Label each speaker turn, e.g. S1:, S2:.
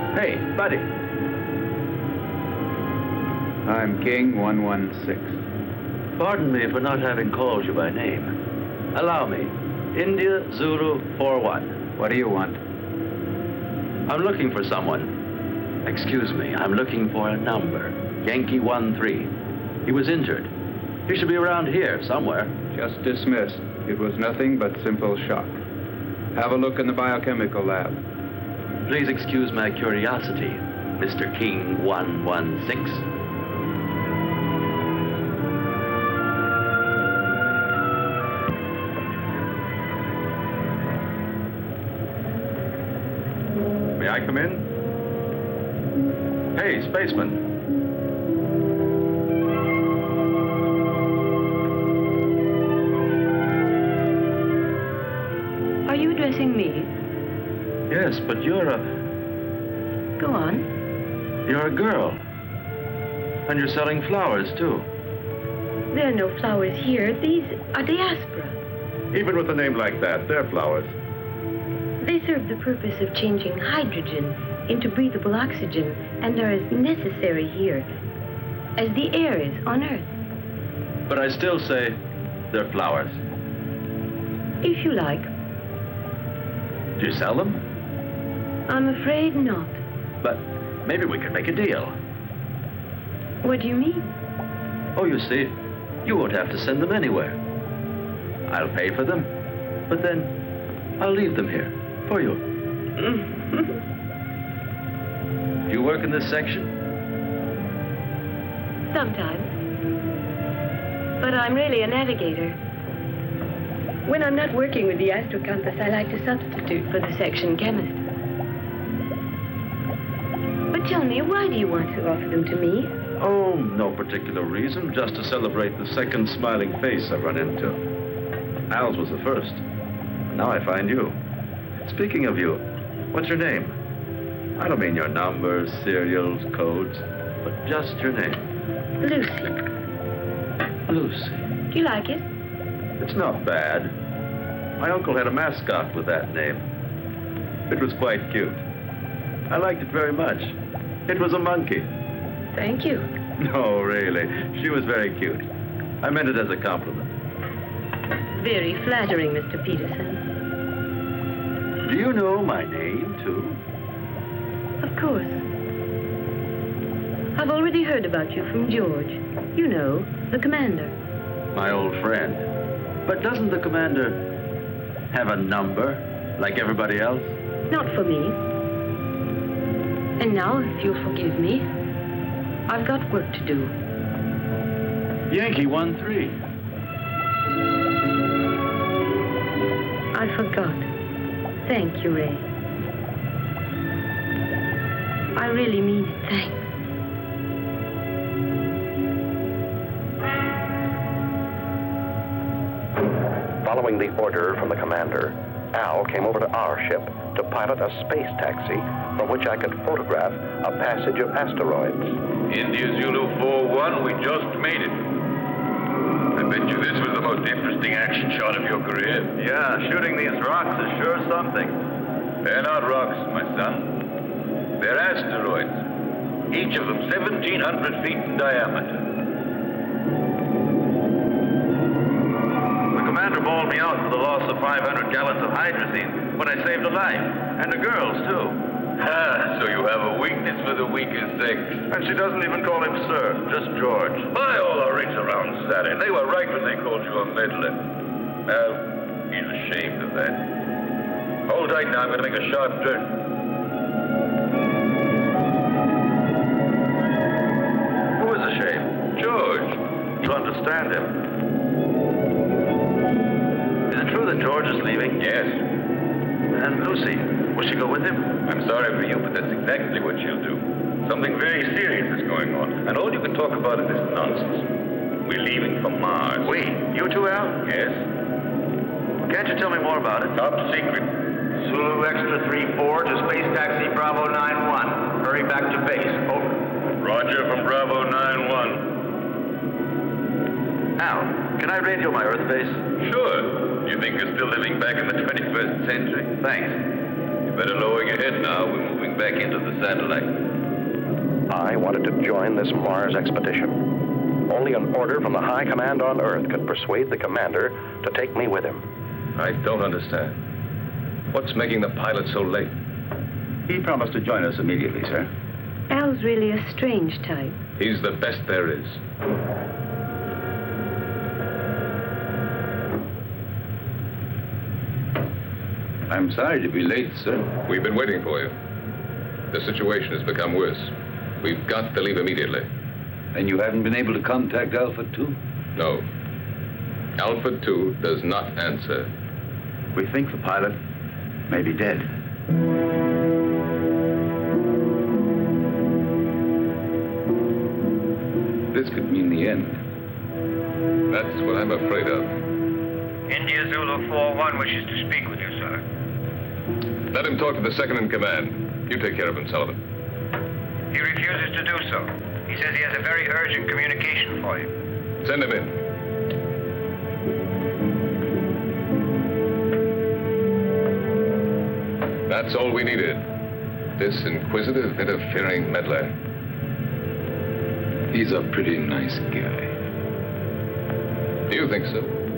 S1: Hey, buddy. I'm King 116.
S2: Pardon me for not having called you by name. Allow me. India Zulu 41.
S1: What do you want?
S2: I'm looking for someone. Excuse me, I'm looking for a number. Yankee 13. He was injured. He should be around here somewhere.
S1: Just dismissed. It was nothing but simple shock. Have a look in the biochemical lab.
S2: Please excuse my curiosity, Mr. King 116.
S3: May I come in? Hey, spaceman.
S4: Are you addressing me?
S2: Yes, but you're a...
S4: Go on.
S2: You're a girl. And you're selling flowers, too.
S4: There are no flowers here. These are diaspora.
S3: Even with a name like that, they're flowers.
S4: They serve the purpose of changing hydrogen into breathable oxygen and are as necessary here as the air is on Earth.
S2: But I still say they're flowers.
S4: If you like.
S2: Do you sell them?
S4: I'm afraid not.
S2: But maybe we could make a deal.
S4: What do you mean?
S2: Oh, you see, you won't have to send them anywhere. I'll pay for them, but then I'll leave them here for you. Do you work in this section?
S4: Sometimes. But I'm really a navigator. When I'm not working with the astrocompass, I like to substitute for the section chemist. But tell me, why do you want to offer them to me?
S3: Oh, no particular reason. Just to celebrate the second smiling face I've run into. Al's was the first. Now I find you. Speaking of you, what's your name? I don't mean your numbers, serials, codes, but just your name.
S4: Lucy.
S2: Lucy.
S4: Do you like it?
S3: It's not bad. My uncle had a mascot with that name. It was quite cute. I liked it very much. It was a monkey.
S4: Thank you.
S3: No, really. She was very cute. I meant it as a compliment.
S4: Very flattering, Mr. Peterson.
S2: Do you know my name, too?
S4: Of course. I've already heard about you from George. You know, the commander.
S2: My old friend. But doesn't the commander have a number, like everybody else?
S4: Not for me. And now, if you'll forgive me, I've got work to do.
S2: Yankee 13.
S4: I forgot. Thank you, Ray. I really mean it. Thanks.
S5: Following the order from the commander, Al came over to our ship to pilot a space taxi from which I could photograph a passage of asteroids.
S6: India Zulu 41, we just made it. I bet you this was the most interesting action shot of your career.
S3: Yeah, shooting these rocks is sure something.
S6: They're not rocks, my son. They're asteroids. Each of them 1,700 feet in diameter.
S3: The commander bawled me out for the loss of 500 gallons of hydrazine, but I saved a life. And the girls, too.
S6: Ah, so you have a weakness for the weaker sex.
S3: And she doesn't even call him sir, just George.
S6: By all the rings around Saturn, they were right when they called you a meddler. Well, he's ashamed of that. Hold tight now, I'm going to make a sharp turn.
S3: Who is ashamed?
S6: George.
S3: To understand him. Is it true that George is leaving?
S6: Yes.
S3: And Lucy, will she go with him?
S6: I'm sorry for you, but that's exactly what she'll do. Something very serious is going on, and all you can talk about is this nonsense. We're leaving for Mars.
S3: We? You too, Al?
S6: Yes?
S3: Can't you tell me more about it?
S6: Top secret.
S7: Zulu Extra 3-4 to Space Taxi Bravo 9-1. Hurry back to base. Over.
S6: Roger from Bravo 9-1.
S3: Al, can I radio my Earth base?
S6: Sure. You think you're still living back in the 21st century?
S3: Thanks.
S6: You better lower your head now. We're moving back into the satellite?
S5: I wanted to join this Mars expedition. Only an order from the high command on Earth could persuade the commander to take me with him.
S6: I don't understand. What's making the pilot so late?
S1: He promised to join us immediately, sir.
S4: Al's really a strange type.
S6: He's the best there is.
S1: I'm sorry to be late, sir.
S8: We've been waiting for you. The situation has become worse. We've got to leave immediately.
S1: And you haven't been able to contact Alpha 2?
S8: No. Alpha 2 does not answer.
S1: We think the pilot may be dead. This could mean the end.
S8: That's what I'm afraid of.
S7: India Zulu 4-1 wishes to speak with you, sir.
S8: Let him talk to the second in command. You take care of him, Sullivan.
S7: He refuses to do so. He says he has a very urgent communication for you.
S8: Send him in. That's all we needed. This inquisitive, interfering meddler.
S1: He's a pretty nice guy.
S8: Do you think so?